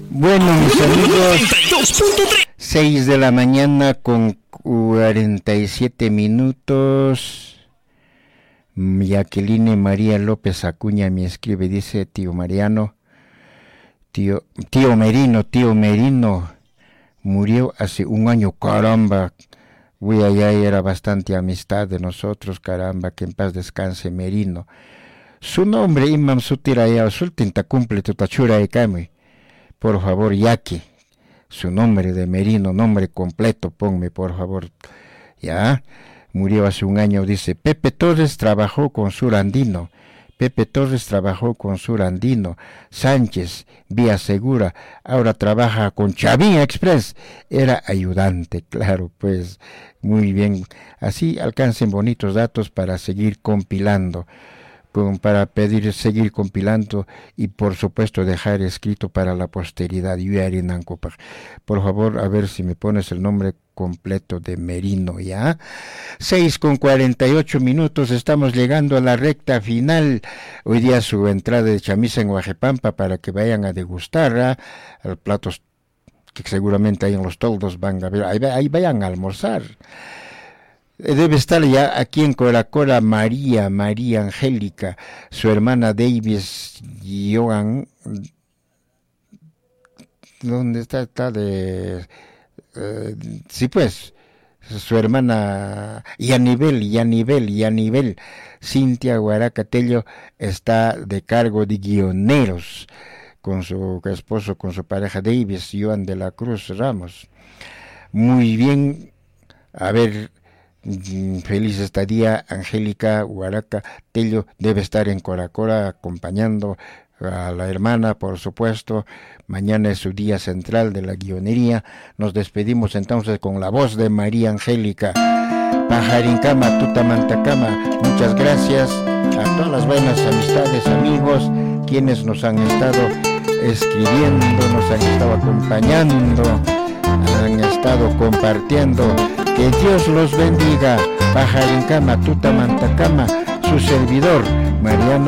Bueno, mis amigos, 6 de la mañana con 47 minutos. Jacqueline María López Acuña me escribe, dice: tío Mariano, tío Merino murió hace un año, caramba. Uy, allá era bastante amistad de nosotros, caramba, que en paz descanse Merino. Su nombre, Imam Sutiraya, Sultinta cumple tu tachura de Kami. Por favor, Yaqui, su nombre de Merino, nombre completo, ponme, por favor. Ya, murió hace un año, dice. Pepe Torres trabajó con Surandino. Sánchez, Vía Segura, ahora trabaja con Chavín Express, era ayudante, claro, pues, muy bien. Así alcancen bonitos datos para seguir compilando. Seguir compilando y por supuesto dejar escrito para la posteridad. Por favor, a ver si me pones el nombre completo de Merino, ¿ya? 6:48 minutos, estamos llegando a la recta final. Hoy día su entrada de chamisa en Huajepampa para que vayan a degustar platos que seguramente ahí en los toldos van a ver, ahí vayan a almorzar. Debe estar ya aquí en Coracora María Angélica, su hermana Davis Joan. ¿Dónde está? Sí, pues, su hermana Yanibel, Cintia Guaracatello está de cargo de guioneros con su esposo, con su pareja Davis Joan de la Cruz Ramos. Muy bien, a ver. Feliz estadía, Angélica Huaraca Tello debe estar en Coracora acompañando a la hermana, por supuesto. Mañana es su día central de la guionería. Nos despedimos entonces con la voz de María Angélica. Pajarincama, Tutamantacama, muchas gracias a todas las buenas amistades, amigos, quienes nos han estado escribiendo, nos han estado acompañando, han estado compartiendo. Que Dios los bendiga. Pajarincama, Tutamantacama, su servidor, Mariano